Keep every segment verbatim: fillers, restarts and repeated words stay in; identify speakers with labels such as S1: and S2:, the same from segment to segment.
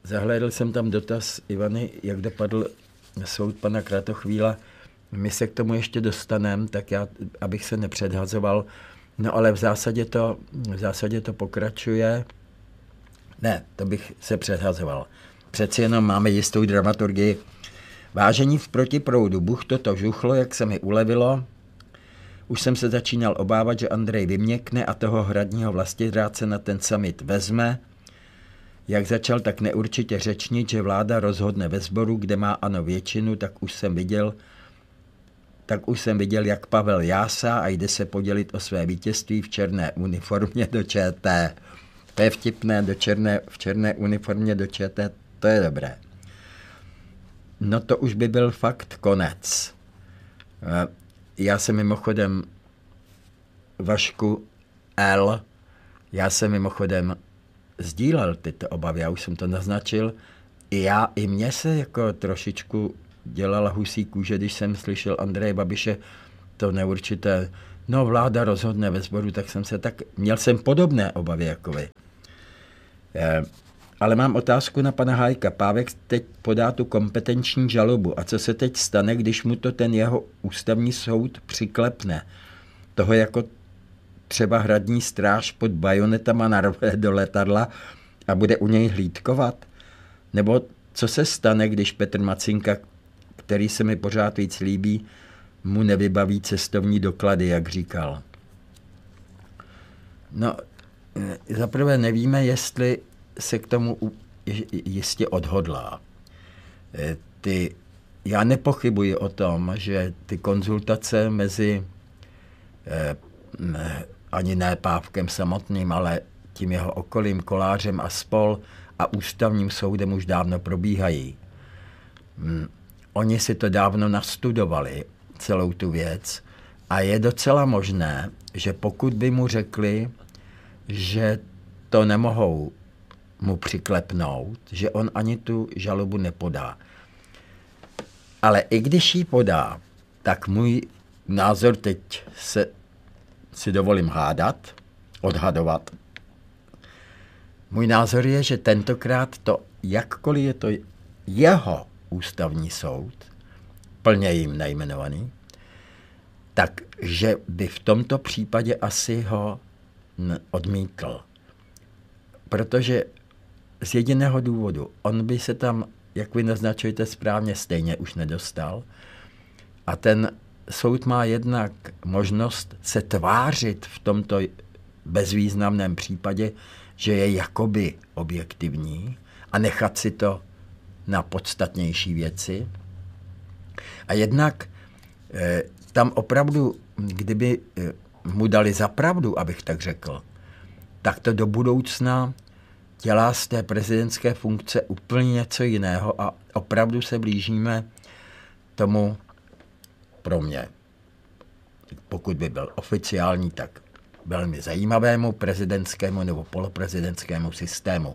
S1: Zahlédl jsem tam dotaz Ivany, jak dopadl soud pana Kratochvíla. My se k tomu ještě dostaneme, tak já, abych se nepředhazoval. No ale v zásadě to, v zásadě to pokračuje. Ne, to bych se předhazoval. Přeci jenom máme jistou dramaturgii. Vážení v protiproudu, Bůh toto žuchlo, jak se mi ulevilo. Už jsem se začínal obávat, že Andrej vyměkne a toho hradního vlastidráce na ten summit vezme. Jak začal tak neurčitě řečnit, že vláda rozhodne ve sboru, kde má ANO většinu, tak už jsem viděl, tak už jsem viděl, jak Pavel jásá a jde se podělit o své vítězství v černé uniformě do ČT. To je vtipné, do černé, v černé uniformě do ČT, to je dobré. No to už by byl fakt konec. Já jsem mimochodem, Vašku L, já jsem mimochodem sdílel tyto obavy, já už jsem to naznačil. I já, i mně se jako trošičku dělala husí kůže, když jsem slyšel Andreje Babiše to neurčité, no vláda rozhodne ve sboru, tak jsem se tak, měl jsem podobné obavy jako vy. E, ale mám otázku na pana Hájka. Pávek teď podá tu kompetenční žalobu. A co se teď stane, když mu to ten jeho ústavní soud přiklepne? Toho jako třeba hradní stráž pod bajonetama narve do letadla a bude u něj hlídkovat? Nebo co se stane, když Petr Macinka, který se mi pořád víc líbí, mu nevybaví cestovní doklady, jak říkal? No, zaprvé nevíme, jestli se k tomu jistě odhodlá. Ty, já nepochybuji o tom, že ty konzultace mezi eh, ani ne Pávkem samotným, ale tím jeho okolím, Kolářem a spol a ústavním soudem už dávno probíhají. Hm, oni si to dávno nastudovali, celou tu věc, a je docela možné, že pokud by mu řekli, že to nemohou mu přiklepnout, že on ani tu žalobu nepodá. Ale i když ji podá, tak můj názor teď se, si dovolím hádat, odhadovat. Můj názor je, že tentokrát to, jakkoliv je to jeho ústavní soud, plně jim nejmenovaný, takže by v tomto případě asi ho odmítl. Protože z jediného důvodu, on by se tam, jak vy naznačujete správně, stejně už nedostal. A ten soud má jednak možnost se tvářit v tomto bezvýznamném případě, že je jakoby objektivní a nechat si to na podstatnější věci. A jednak eh, tam opravdu, kdyby eh, mu dali za pravdu, abych tak řekl, tak to do budoucna dělá z té prezidentské funkce úplně něco jiného a opravdu se blížíme tomu, pro mě, pokud by byl oficiální, tak velmi zajímavému prezidentskému nebo poloprezidentskému systému.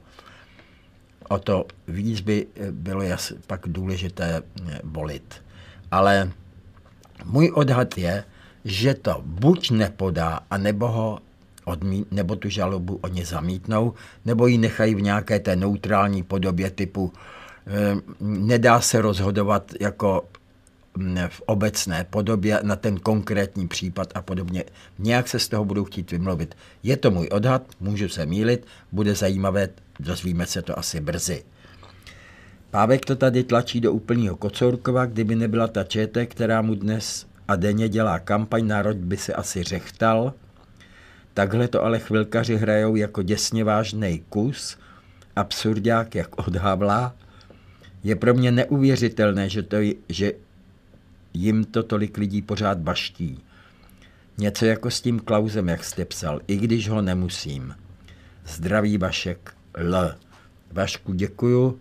S1: O to víc by bylo jas, pak důležité volit. Ale můj odhad je, že to buď nepodá, anebo ho odmít, nebo tu žalobu oni zamítnou, nebo ji nechají v nějaké té neutrální podobě typu e, nedá se rozhodovat jako v obecné podobě na ten konkrétní případ a podobně. Nějak se z toho budou chtít vymluvit. Je to můj odhad, můžu se mýlit, bude zajímavé, dozvíme se to asi brzy. Pávek to tady tlačí do úplného Kocourkova, kdyby nebyla ta ČT, která mu dnes a denně dělá kampaň, národ by se asi řechtal. Takhle to ale chvilkaři hrajou jako děsně vážnej kus, absurdák jak od Havla. Je pro mě neuvěřitelné, že, to, že jim to tolik lidí pořád baští. Něco jako s tím Klausem, jak jste psal, i když ho nemusím. Zdraví Vašek L. Vašku, děkuju.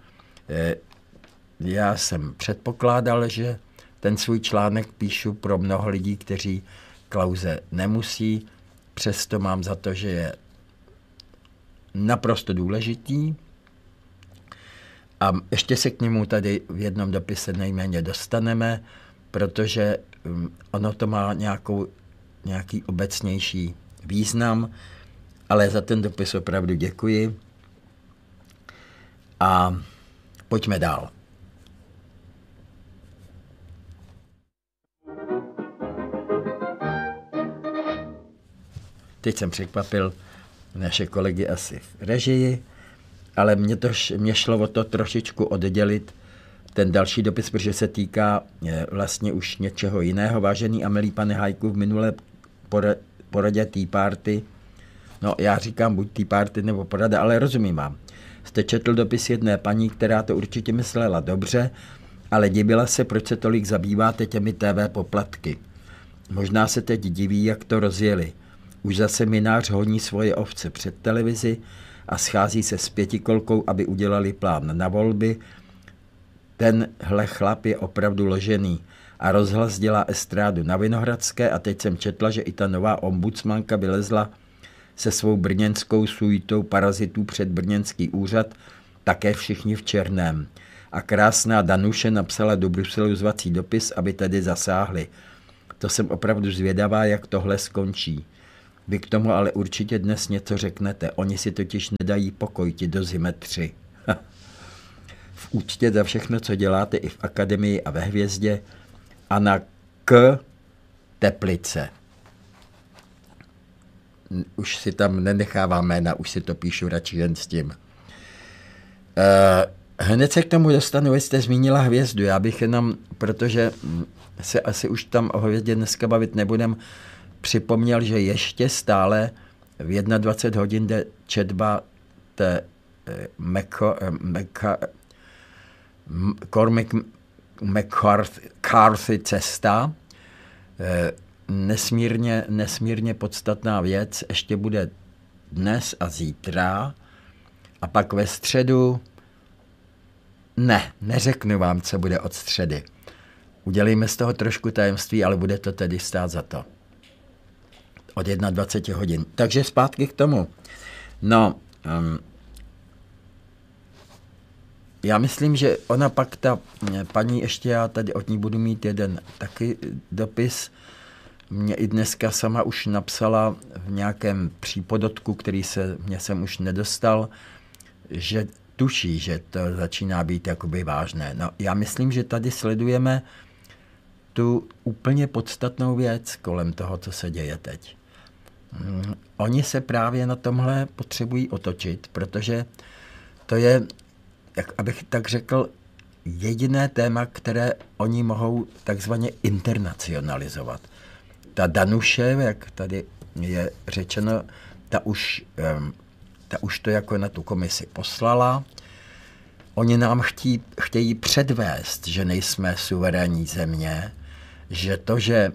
S1: Já jsem předpokládal, že ten svůj článek píšu pro mnoho lidí, kteří Klause nemusí. Přesto mám za to, že je naprosto důležitý. A ještě se k němu tady v jednom dopise nejméně dostaneme, protože ono to má nějakou, nějaký obecnější význam, ale za ten dopis opravdu děkuji. A Pojďme dál. Teď jsem překvapil naše kolegy asi v režii, ale mě, to, mě šlo o to trošičku oddělit ten další dopis, protože se týká vlastně už něčeho jiného. Vážený a milý pane Hájku, v minulé poradě Tea Party, no já říkám buď Tea Party nebo porada, ale rozumím vám. Jste četl dopis jedné paní, která to určitě myslela dobře, ale divila se, proč se tolik zabýváte těmi T V poplatky. Možná se teď diví, jak to rozjeli. Už za seminář honí svoje ovce před televizi a schází se s pětikolkou, aby udělali plán na volby. Tenhle chlap je opravdu ložený a rozhlas dělá estrádu na Vinohradské a teď jsem četla, že i ta nová ombudsmanka vylezla se svou brněnskou suitou parazitů před brněnský úřad, také všichni v černém. A krásná Danuše napsala do Bruselu zvací dopis, aby tedy zasáhli. To jsem opravdu zvědavá, jak tohle skončí. Vy k tomu ale určitě dnes něco řeknete. Oni si totiž nedají pokoj, ti dozimetři. V úctě za všechno, co děláte i v akademii a ve Hvězdě. Anna K. Teplice. Už si tam nenechávám jména, už si to píšu radši jen s tím. E, hned se k tomu dostanu, jste zmínila Hvězdu. Já bych jenom, protože se asi už tam o Hvězdě dneska bavit nebudem, připomněl, že ještě stále v dvacet jedna hodin jde četba té Cormac McCarthy cesta. Nesmírně, nesmírně podstatná věc. Ještě bude dnes a zítra. A pak ve středu ne, neřeknu vám, co bude od středy. Udělejme z toho trošku tajemství, ale bude to tedy stát za to. Od dvacet jedna hodin. Takže zpátky k tomu. No, um, já myslím, že ona pak, ta paní, ještě já tady od ní budu mít jeden taky dopis, mě i dneska sama už napsala v nějakém přípodotku, který se mě jsem už nedostal, že tuší, že to začíná být jakoby vážné. No, já myslím, že tady sledujeme tu úplně podstatnou věc kolem toho, co se děje teď. Hmm, oni se právě na tomhle potřebují otočit, protože to je, jak abych tak řekl, jediné téma, které oni mohou takzvaně internacionalizovat. Ta Danuše, jak tady je řečeno, ta už, ta už to jako na tu komisi poslala. Oni nám chtí, chtějí předvést, že nejsme suverénní země, že to, že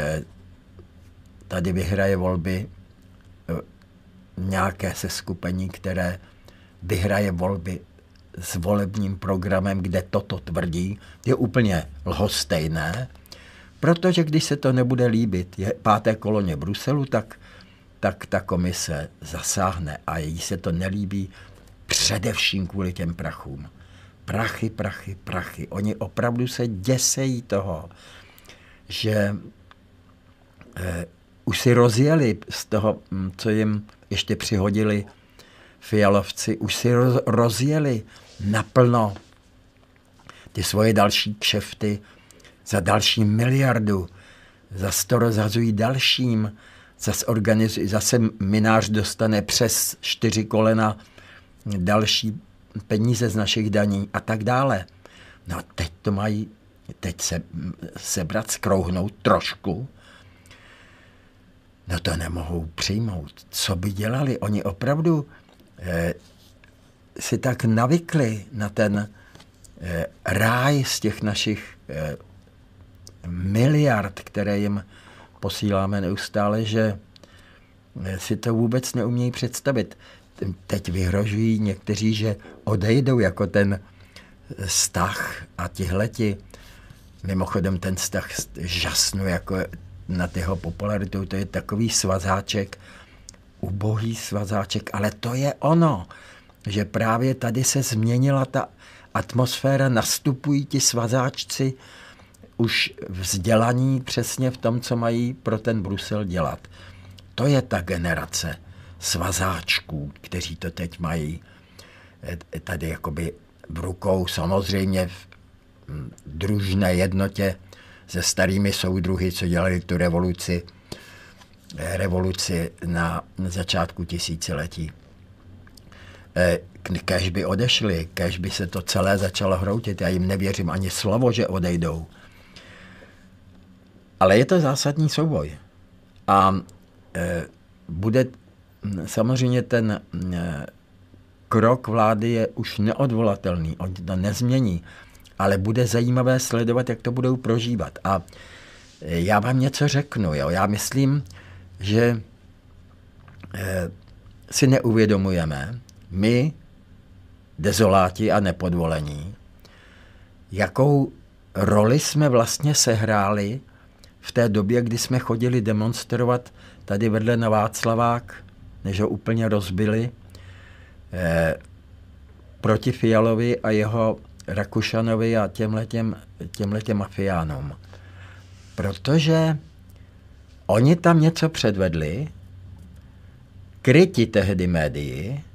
S1: tady vyhraje volby nějaké seskupení, které vyhraje volby s volebním programem, kde toto tvrdí, je úplně lhostejné, protože když se to nebude líbit je páté koloně Bruselu, tak, tak ta komise zasáhne a jí se to nelíbí především kvůli těm prachům. Prachy, prachy, prachy. Oni opravdu se děsejí toho, že eh, už si rozjeli z toho, co jim ještě přihodili Fialovci, už si roz, rozjeli naplno ty svoje další kšefty za další miliardu, zase to rozhazují dalším, zase, organizují, zase minář dostane přes čtyři kolena další peníze z našich daní a tak dále. No teď to mají, teď se sebrat, skrouhnout trošku, no to nemohou přijmout. Co by dělali? Oni opravdu eh, si tak navykli na ten eh, ráj z těch našich eh, miliard, které jim posíláme neustále, že si to vůbec neumějí představit. Teď vyhrožují někteří, že odejdou jako ten Stach a tihleti. Mimochodem ten Stach žasnu jako nad jeho popularitou, to je takový svazáček, ubohý svazáček, ale to je ono, že právě tady se změnila ta atmosféra, nastupují ti svazáčci už vzdělaní přesně v tom, co mají pro ten Brusel dělat. To je ta generace svazáčků, kteří to teď mají tady jakoby v rukou samozřejmě v družné jednotě se starými soudruhy, co dělali tu revoluci, revoluci na, na začátku tisíciletí. Kež by odešli, kež by se to celé začalo hroutit, já jim nevěřím ani slovo, že odejdou. Ale je to zásadní souboj. A e, bude samozřejmě ten e, krok vlády je už neodvolatelný, on to nezmění, ale bude zajímavé sledovat, jak to budou prožívat. A e, já vám něco řeknu, jo? Já myslím, že e, si neuvědomujeme, my, dezoláti a nepodvolení, jakou roli jsme vlastně sehráli v té době, kdy jsme chodili demonstrovat tady vedle na Václavák, než ho úplně rozbili, eh, proti Fialovi a jeho Rakušanovi a těmhletěm, těmhletěm mafiánům. Protože oni tam něco předvedli, kryti tehdy médii,